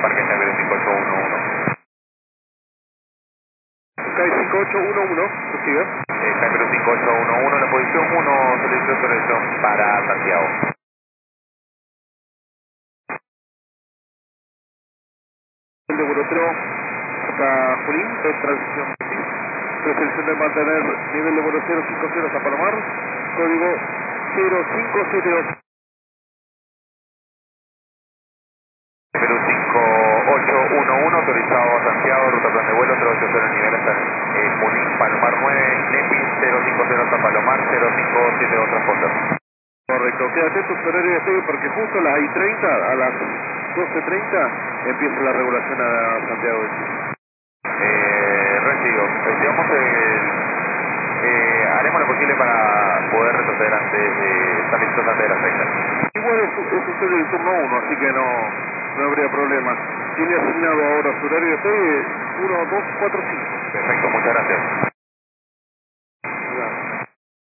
embarque Javier 5811. Sky 5811, recibe. Javier 5811, la posición 1, solicito autorización para Santiago. El de Borotero hasta Junín, de transición. Preselección de mantener nivel de vuelo 050 hasta Palomar, código 0572. Perú 5811, autorizado a Santiago, ruta plan de vuelo 080 nivel hasta Junín, Palomar 9, Nepi 050 hasta Palomar, 0572 transporte. Correcto, queda atento su horario de despegue porque justo a las I-30, a las 12:30, empieza la regulación a Santiago de Chile. Recibo. Haremos lo posible para poder retroceder estar listos antes de las 30. Igual es usted el turno 1, así que no habría problema. Tiene asignado ahora su horario de despegue 1, 2, 4, 5. Perfecto, muchas gracias.